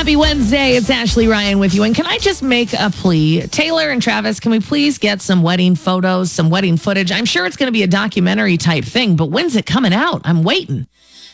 Happy Wednesday. It's Ashley Ryan with you. And can I just make a plea? Taylor and Travis, can we please get some wedding photos, some wedding footage? I'm sure it's going to be a documentary type thing, but when's it coming out? I'm waiting.